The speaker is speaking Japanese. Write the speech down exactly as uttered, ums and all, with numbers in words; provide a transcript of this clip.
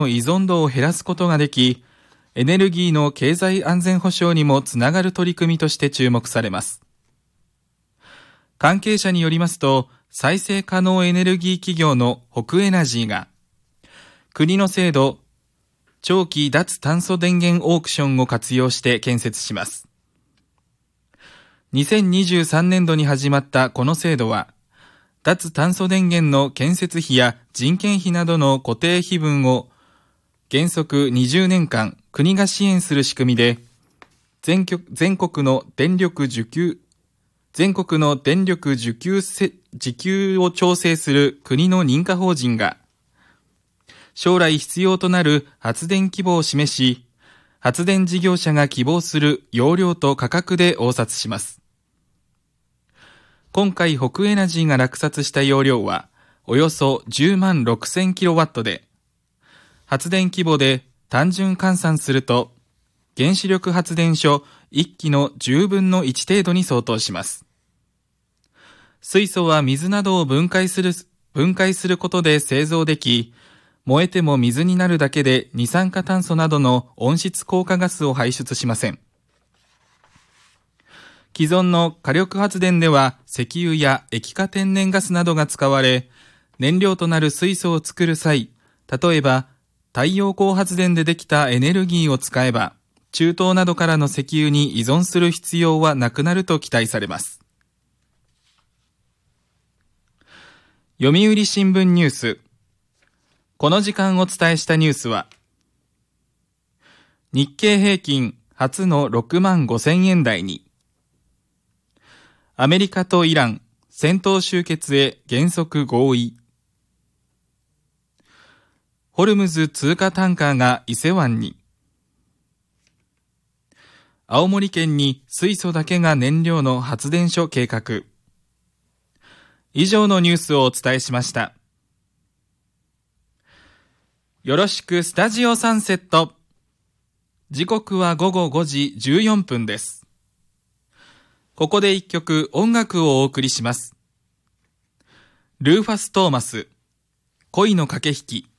の依存度を減らすことができ、エネルギーの経済安全保障にもつながる取り組みとして注目されます。関係者によりますと、再生可能エネルギー企業の北エナジーが、国の制度、長期脱炭素電源オークションを活用して建設します。にせんにじゅうさんねんどに始まったこの制度は、脱炭素電源の建設費や人件費などの固定費分を原則にじゅうねんかん国が支援する仕組みで、全国、全国の電力需給、全国の電力需給せ、自給を調整する国の認可法人が、将来必要となる発電規模を示し、発電事業者が希望する容量と価格で応札します。今回北エナジーが落札した容量はおよそじゅうまんろくせんキロワットで、発電規模で単純換算すると原子力発電所いっきのじゅうぶんのいち程度に相当します。水素は水などを分解する、分解することで製造でき、燃えても水になるだけで二酸化炭素などの温室効果ガスを排出しません。既存の火力発電では石油や液化天然ガスなどが使われ、燃料となる水素を作る際、例えば太陽光発電でできたエネルギーを使えば、中東などからの石油に依存する必要はなくなると期待されます。読売新聞ニュース。この時間お伝えしたニュースは、日経平均初のろくまんごせんえん台に、アメリカとイラン戦闘終結へ原則合意、ホルムズ通過タンカーが伊勢湾に、青森県に水素だけが燃料の発電所計画。以上のニュースをお伝えしました。よろしくスタジオサンセット。時刻はごごごじじゅうよんぷんです。ここで一曲音楽をお送りします。ルーファス・トーマス、恋の駆け引き。